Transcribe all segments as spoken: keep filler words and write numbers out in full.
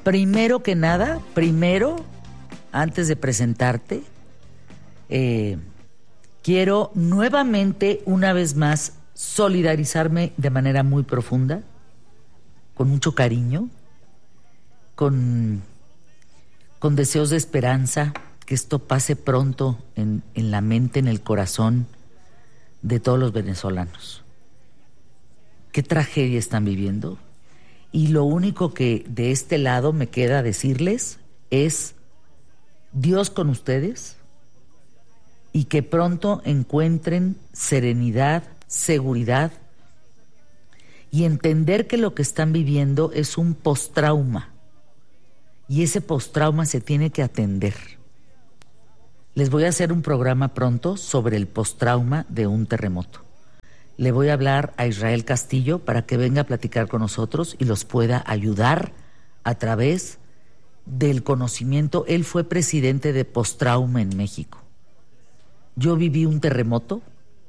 primero que nada, primero, antes de presentarte, eh, quiero nuevamente, una vez más, solidarizarme de manera muy profunda, con mucho cariño, con, con deseos de esperanza, que esto pase pronto en, en la mente, en el corazón de todos los venezolanos. ¿Qué tragedia están viviendo? Y lo único que de este lado me queda decirles es Dios con ustedes y que pronto encuentren serenidad, seguridad y entender que lo que están viviendo es un postrauma y ese postrauma se tiene que atender. Les voy a hacer un programa pronto sobre el postrauma de un terremoto. Le voy a hablar a Israel Castillo para que venga a platicar con nosotros y los pueda ayudar a través del conocimiento. Él fue presidente de Postrauma en México. Yo viví un terremoto,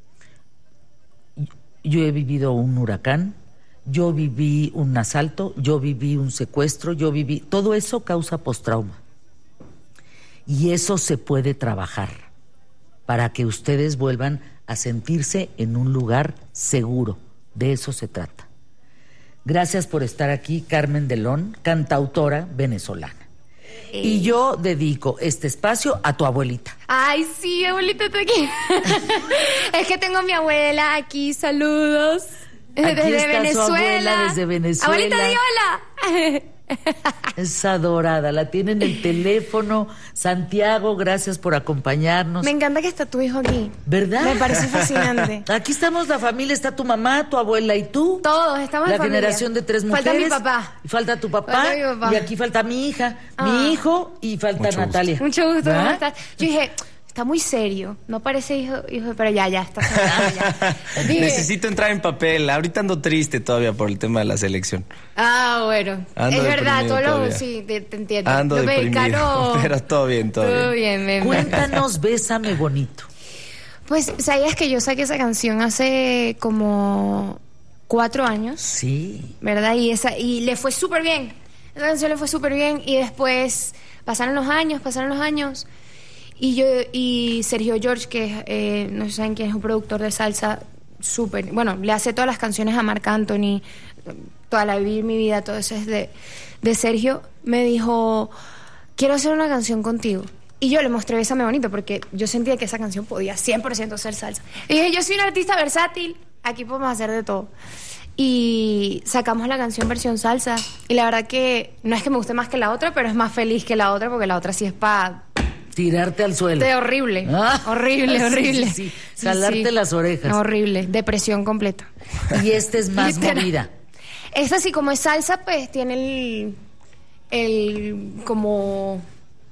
yo he vivido un huracán, yo viví un asalto, yo viví un secuestro, yo viví... Todo eso causa postrauma. Y eso se puede trabajar para que ustedes vuelvan a sentirse en un lugar seguro. De eso se trata. Gracias por estar aquí, Carmen Delón, cantautora venezolana. Eh. Y yo dedico este espacio a tu abuelita. Ay, sí, abuelita, está aquí. Es que tengo a mi abuela aquí, saludos. Aquí desde está Venezuela. Su abuela desde Venezuela. Abuelita, di hola. Es adorada, la tiene en el teléfono. Santiago, gracias por acompañarnos. Me encanta que está tu hijo aquí. ¿Verdad? Me parece fascinante. Aquí estamos la familia, está tu mamá, tu abuela y tú. Todos estamos la en familia. generación de tres mujeres. Falta mi papá. Y falta tu papá. Falta mi papá. Y aquí falta mi hija, Ah. mi hijo y falta Mucho Natalia. gusto. Mucho gusto, ¿verdad? ¿cómo estás? Yo dije, está muy serio. No parece hijo, hijo pero ya, ya está. Ya. Dije, Necesito entrar en papel. Ahorita ando triste todavía por el tema de la selección. ah, bueno. Ando es verdad, deprimido todo lo... todavía. Sí, te, te entiendo. Ando Los deprimido. mexicanos- Pero todo bien, todo, Todo bien. bien, me- Cuéntanos, bésame bonito. Pues, ¿sabías que yo saqué esa canción hace como cuatro años? Sí. ¿Verdad? Y esa y le fue súper bien. Esa canción le fue súper bien y después pasaron los años, pasaron los años y yo y Sergio George, que eh, no sé si saben quién es, un productor de salsa súper, bueno, le hace todas las canciones a Marc Anthony, toda la Vivir mi vida, todo eso es de, de Sergio, me dijo, quiero hacer una canción contigo. Y yo le mostré Bésame Bonito porque yo sentía que esa canción podía cien por ciento ser salsa. Y dije, yo soy una artista versátil, aquí podemos hacer de todo. Y sacamos la canción versión salsa. Y la verdad que no es que me guste más que la otra, pero es más feliz que la otra porque la otra sí es para... Tirarte al suelo. De horrible. Ah. Horrible, Sí, horrible. sí, sí. Jalarte las orejas. Horrible. Depresión completa. Y esta es más Literal. movida. Esta sí, como es salsa, pues tiene el... El... como...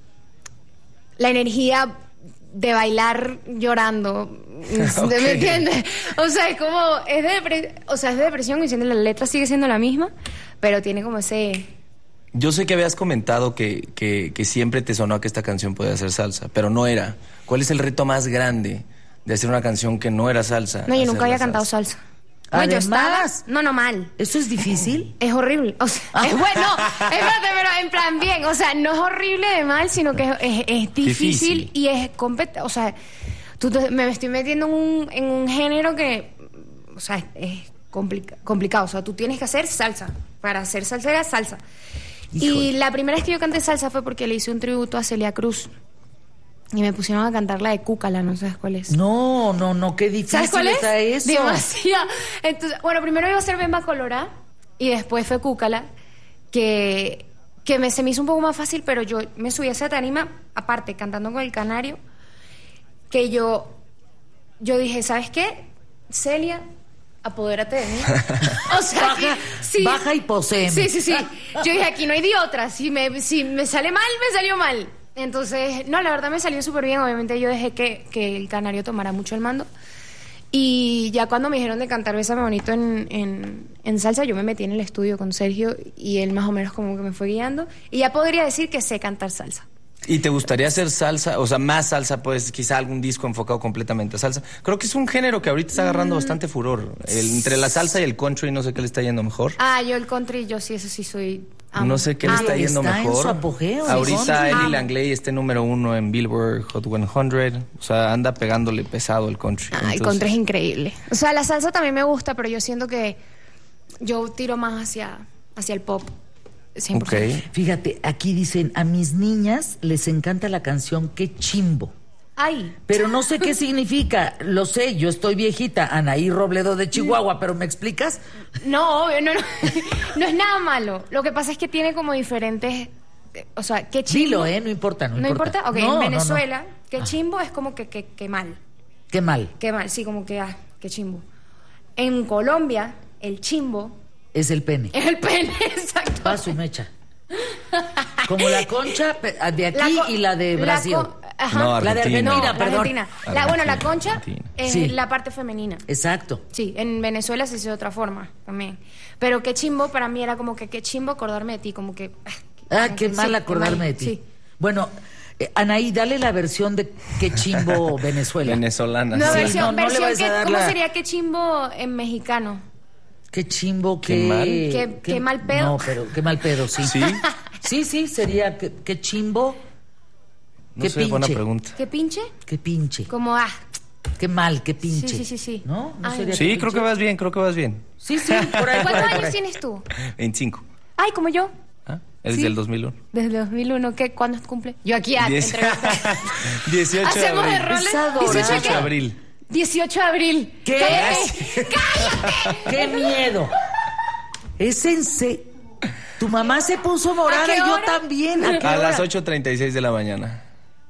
la energía de bailar llorando. Okay. ¿Me entiendes? O sea, es como... Es de, depre- o sea, es de depresión y siendo la letra sigue siendo la misma, pero tiene como ese... Yo sé que habías comentado que, que, que siempre te sonó que esta canción podía ser salsa, pero no era. ¿Cuál es el reto más grande de hacer una canción que no era salsa? No, yo nunca hacerla había cantado salsa. No, yo Además- estaba... No, no, mal. ¿Eso es difícil? Es horrible. O sea, es bueno. Espérate, pero en plan bien. O sea, no es horrible de mal, sino que es, es, es difícil, Difícil. y es compet... O sea, tú te- me estoy metiendo en un, en un género que... O sea, es, es complica- complicado. O sea, tú tienes que hacer salsa. Para hacer salsa era salsa. Híjole. Y la primera vez que yo canté salsa fue porque le hice un tributo a Celia Cruz. Y me pusieron a cantar la de Cúcala, no sabes cuál es. No, no, no, qué difícil ¿Sabes cuál es? está eso. Demasiado. Entonces, bueno, primero iba a ser Bemba Colorá y después fue Cúcala, que, que me, se me hizo un poco más fácil, pero yo me subí a esa tarima, aparte, cantando con el Canario, que yo, yo dije, ¿sabes qué? Celia, apodérate de mí. O sea, Baja, aquí, sí. baja y poséeme. Sí, sí, sí. Yo dije, aquí no hay de otra. Si me, si me sale mal, me salió mal. Entonces, no, la verdad me salió súper bien. Obviamente yo dejé que, que el Canario tomara mucho el mando. Y ya cuando me dijeron de cantar Bésame Bonito en, en, en salsa, yo me metí en el estudio con Sergio y él más o menos como que me fue guiando. Y ya podría decir que sé cantar salsa. ¿Y te gustaría hacer salsa? O sea, más salsa, pues quizá algún disco enfocado completamente a salsa. Creo que es un género que ahorita está agarrando Mm. bastante furor. El- entre la salsa y el country, no sé qué le está yendo mejor. Ah, yo el country, yo sí, eso sí soy No sé qué le está yendo está mejor. En su apogeo. Ahorita Amo. Ellie Langley está número uno en Billboard Hot cien. O sea, anda pegándole pesado el country. Ah, el country es increíble. O sea, la salsa también me gusta, pero yo siento que yo tiro más hacia, hacia el pop. cien por ciento. Ok. Fíjate, aquí dicen, a mis niñas les encanta la canción Qué Chimbo. Ay. Pero no sé qué significa. Lo sé, yo estoy viejita, Anaí Robledo de Chihuahua, pero ¿me explicas? No, obvio, no, no. No es nada malo. Lo que pasa es que tiene como diferentes. O sea, qué chimbo. Dilo, ¿eh? No importa, no, ¿No importa? Ok, No, en no, no. Venezuela, qué chimbo es como que, que, que mal. Qué mal. Qué mal, sí, como que, ah, qué chimbo. En Colombia, el chimbo Es el pene. es el pene, exacto. Va su mecha. Como la concha pe- de aquí La co- y la de la Brasil. co- Ajá. No, La de Argentina. Argentina, La perdón. Argentina. La, bueno, la Argentina, concha Argentina. es Sí. la parte femenina. Exacto. Sí, en Venezuela se hizo de otra forma también. Pero qué chimbo para mí era como que qué chimbo acordarme de ti, como que... Ah, Ah, como qué que- mal sí, acordarme mal, de ti. Sí. Bueno, eh, Anaí, dale la versión de Qué Chimbo Venezuela. Venezolana. No, Sí, versión, no, no le versión vayas a que- dar ¿cómo la- sería qué chimbo en mexicano? Qué chimbo, Qué qué... mal. Qué- qué mal pedo. No, pero qué mal pedo, sí. ¿Sí? Sí, sí, sería qué, qué chimbo, No qué sé, buena pinche. pregunta. ¿Qué pinche? Qué pinche. Como, ah, Qué mal, qué pinche. Sí, sí, sí, sí. ¿No? ¿No Ay, sería no. qué Sí, pinche? creo que vas bien, creo que vas bien. Sí, sí, por ahí. por ¿cuántos ahí, por años ahí. tienes tú? veinticinco. Ay, como yo. ¿Ah? Es Sí. del dos mil uno. Desde dos mil uno, ¿qué? ¿Cuándo cumple? Yo aquí a Diez- entrevista. dieciocho de ¿Hacemos de abril. roles? Es adorable. ¿dieciocho dieciocho de qué? abril. dieciocho de abril. ¿Qué? ¡Cállate! ¡Cállate! ¡Qué miedo! Es en se... Tu mamá se puso morada ¿A qué y yo hora? también. ¿A qué A hora? las ocho treinta y seis de la mañana.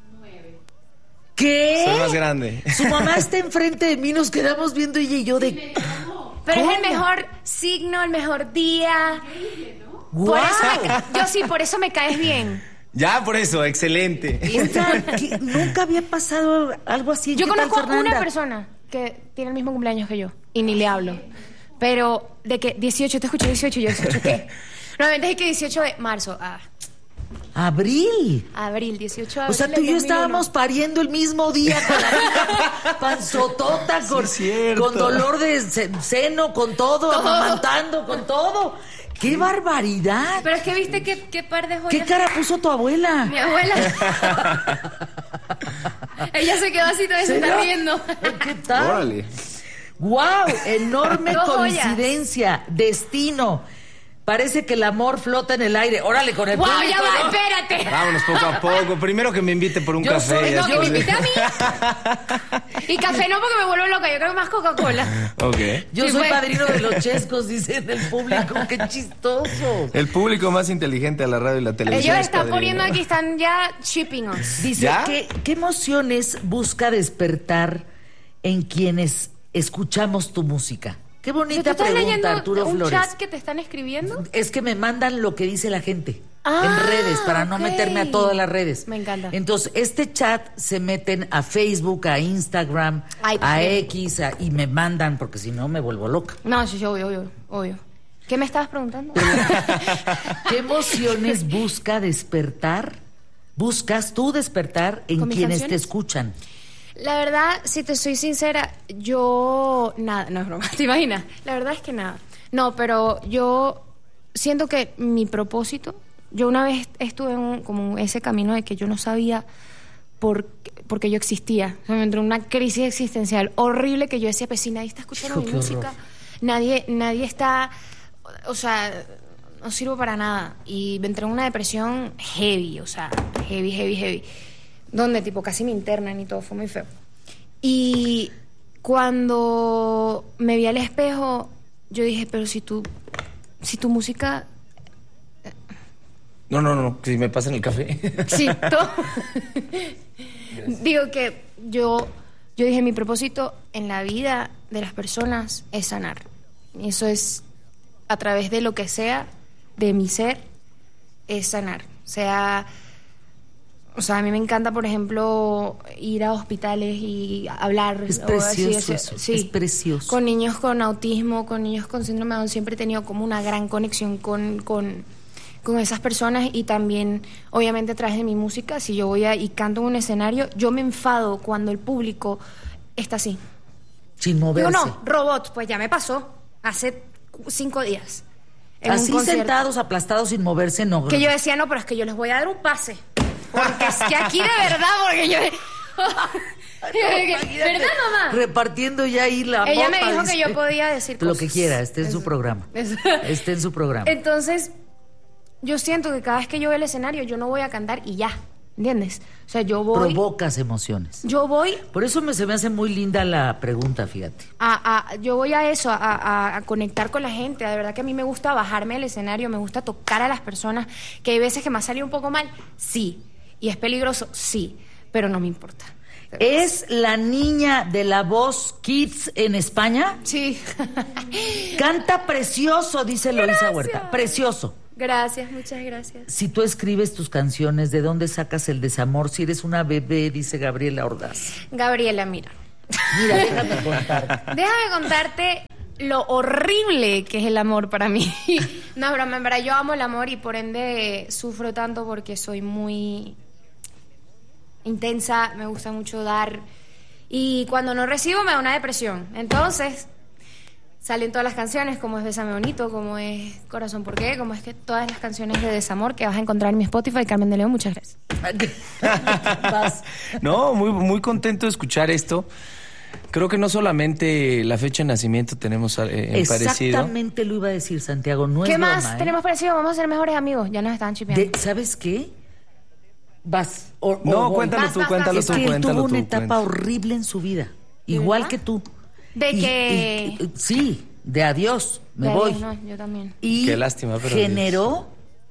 ¿Qué? Soy más grande. Su mamá está enfrente de mí, nos quedamos viendo ella y yo de... Pero ¿Cómo? es el mejor signo, el mejor día. Por ¡Guau! eso me ca- yo sí, por eso me caes bien. Ya, por eso, excelente. Oigan, que nunca había pasado algo así. Yo ¿Qué tal, conozco a una Fernanda? persona que tiene el mismo cumpleaños que yo y ni le hablo. Pero de que dieciocho, te escucho dieciocho, yo dieciocho, ¿qué? Normalmente es que dieciocho de marzo, ah, Abril. abril, dieciocho de abril. O sea, tú y del yo dos mil uno. estábamos pariendo el mismo día con la niña panzotota, con, es cierto. con dolor de se- seno, con todo, Todo. amamantando, con todo. ¡Qué barbaridad! Pero es que viste qué, qué par de ¿Qué joyas. cara puso tu abuela? Mi abuela. Ella se quedó así, todavía se está ¿Serio? riendo. ¿Qué tal? Órale. ¡Wow! Enorme Dos joyas. coincidencia, destino. Parece que el amor flota en el aire. Órale, con el ¡Wow, público, ya va, ¿no? espérate! Vámonos poco a poco. Primero que me invite por un Yo café. soy- ya No, que me después invite de- a mí. Y café no, porque me vuelvo loca. Yo creo que más Coca-Cola. Ok. Yo Sí, soy fue. padrino de los chescos, dice el público. ¡Qué chistoso! El público más inteligente de la radio y la televisión. Ellos es están padrino. poniendo aquí, están ya shipping us. Dice, ¿Ya? ¿qué, ¿qué emociones busca despertar en quienes escuchamos tu música? Qué ¿Tú bonita estás pregunta, leyendo Arturo un Flores. chat que te están escribiendo? Es que me mandan lo que dice la gente Ah, en redes para no ok. meterme a todas las redes. Me encanta. Entonces, este chat se meten a Facebook, a Instagram, Ay, a bien. X a- y me mandan porque si no me vuelvo loca. No, sí, sí, obvio, obvio, obvio. ¿Qué me estabas preguntando? ¿Qué emociones busca despertar? ¿Buscas tú despertar en ¿Con mis quienes te canciones? escuchan? La verdad, si te soy sincera, yo... Nada, no es broma, ¿te imaginas? La verdad es que nada. No, pero yo siento que mi propósito... Yo una vez estuve en un- como ese camino de que yo no sabía por qué, por qué yo existía. O sea, me entró una crisis existencial horrible que yo decía, pues si nadie está escuchando Hijo, mi qué música, horror. nadie, nadie está... O sea, no sirvo para nada. Y me entré en una depresión heavy, o sea, heavy, heavy, heavy. Donde tipo casi me internan y todo, fue muy feo. Y cuando me vi al espejo, yo dije, pero si tú, si tu música, No, no, no. Que si me pasan el café. sí, todo. Digo que yo, yo dije, mi propósito en la vida de las personas es sanar. Y eso es a través de lo que sea, de mi ser, es sanar. Sea... O sea, a mí me encanta, por ejemplo, ir a hospitales y hablar. Es o precioso así, eso, sí. es precioso. Con niños con autismo, con niños con síndrome de Down, siempre he tenido como una gran conexión con, con, con esas personas y también, obviamente, a través de mi música, si yo voy a, y canto en un escenario, yo me enfado cuando el público está así. Sin moverse. Digo, no, robot, pues ya me pasó hace cinco días. en Así un concierto. sentados, aplastados, sin moverse, no. Que yo decía, no, pero es que yo les voy a dar un pase. Porque es que aquí de verdad, porque yo... ¿Verdad, mamá? Repartiendo ya ahí la Ella mota, me dijo dice. que yo podía decir Lo cosas. que quiera, esté en su programa. Esté en su programa. Entonces, yo siento que cada vez que yo veo el escenario, yo no voy a cantar y ya, ¿entiendes? O sea, yo voy... Provocas emociones. Yo voy Por eso me, se me hace muy linda la pregunta, fíjate. a, a- yo voy a eso, a, a- a conectar con la gente. De verdad que a mí me gusta bajarme al escenario, me gusta tocar a las personas, que hay veces que me ha salido un poco mal, sí. Y es peligroso, sí, pero no me importa. ¿Es la niña de la voz Kids en España? Sí. Canta precioso, dice Loisa Gracias. Huerta. Precioso. Gracias, muchas gracias. Si tú escribes tus canciones, ¿de dónde sacas el desamor? Si eres una bebé, dice Gabriela Ordaz. Gabriela, mira. Mira, déjame contar. Déjame contarte lo horrible que es el amor para mí. No, broma, en verdad yo amo el amor y por ende sufro tanto porque soy muy intensa, me gusta mucho dar y cuando no recibo me da una depresión. Entonces salen todas las canciones, como es Bésame Bonito, como es Corazón ¿Por qué? Como es que todas las canciones de desamor que vas a encontrar en mi Spotify. Carmen de León, muchas gracias. Vas. No, muy, muy contento de escuchar esto. Creo que no solamente la fecha de nacimiento tenemos eh, en parecido. Exactamente lo iba a decir, Santiago. No ¿Qué es más broma, ¿eh? tenemos parecido? Vamos a ser mejores amigos. Ya nos están chipeando. De- ¿Sabes qué? Vas. o- No, o voy. cuéntalo Vas, tú, vas, cuéntalo vas. Es tú, que él cuéntalo tuvo tú. una etapa cuéntalo. horrible en su vida. Igual verdad? que tú. ¿De Y- qué? y- y- sí, de adiós, me Ya, voy. No, yo también. Y Qué lástima, pero generó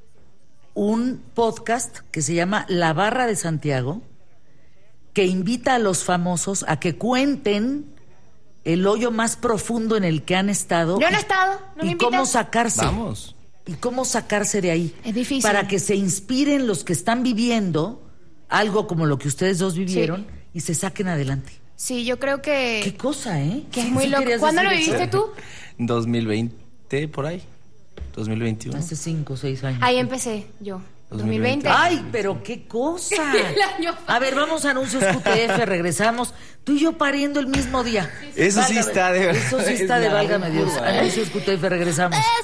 un podcast que se llama La Barra de Santiago, que invita a los famosos a que cuenten el hoyo más profundo en el que han estado. Yo no he y- estado, no me y cómo invitas. sacarse. Vamos. Y cómo sacarse de ahí. Es difícil. Para que se inspiren los que están viviendo algo como lo que ustedes dos vivieron Sí. y se saquen adelante. Sí, yo creo que, Qué cosa, ¿eh? que es Sí, muy sí loco. querías ¿Cuándo lo decir eso. viviste tú? dos mil veinte, por ahí. dos mil veintiuno. Hace cinco o seis años. Ahí empecé yo. dos mil veinte. Ay, pero qué cosa. El año- A ver, vamos a anuncios Q T F, regresamos. Tú y yo pariendo el mismo día. Eso sí Válgame. está de verdad. Eso sí Es está de la válgame Dios. curva, ¿eh? Anuncios Q T F, regresamos.